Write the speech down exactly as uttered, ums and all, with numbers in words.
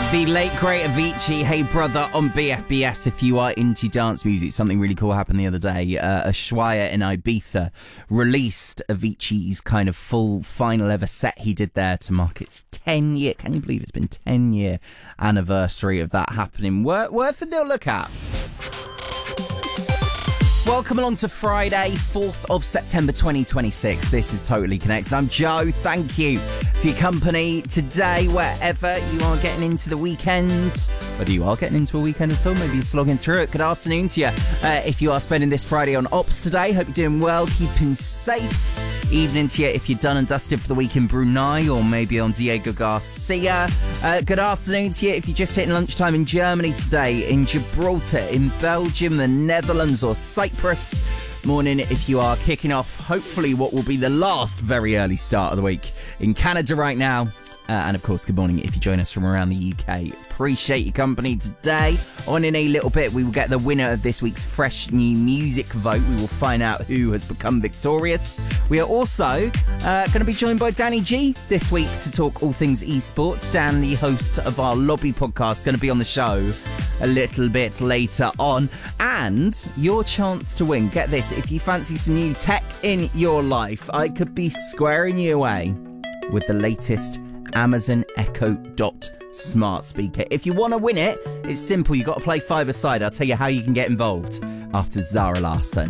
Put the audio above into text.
The late great Avicii, Hey Brother, on B F B S. If you are into dance music, something really cool happened the other day. Uh, Ushuaia in Ibiza released Avicii's kind of full final ever set he did there to mark its ten year, can you believe it's been ten year anniversary of that happening? Worth, worth a little look at. Welcome along to Friday, fourth of September twenty twenty-six. This is Totally Connected. I'm Joe. Thank you for your company today, wherever you are getting into the weekend. Whether you are getting into a weekend at all, maybe you're slogging through it. Good afternoon to you. Uh, if you are spending this Friday on Ops today, hope you're doing well, keeping safe. Evening to you if you're done and dusted for the week in Brunei or maybe on Diego Garcia. Uh, good afternoon to you if you're just hitting lunchtime in Germany today, in Gibraltar, in Belgium, the Netherlands or Cyprus. Morning if you are kicking off, hopefully, what will be the last very early start of the week in Canada right now. Uh, and of course, good morning if you join us from around the U K. Appreciate your company today. On in a little bit, we will get the winner of this week's Fresh New Music vote. We will find out who has become victorious. We are also uh, going to be joined by Danny G this week to talk all things esports. Dan, the host of our Lobby podcast, going to be on the show a little bit later on. And your chance to win. Get this, if you fancy some new tech in your life, I could be squaring you away with the latest Amazon Echo Dot smart speaker. If you want to win it, it's simple. You've got to play five-a-side. I'll tell you how you can get involved after Zara Larsson.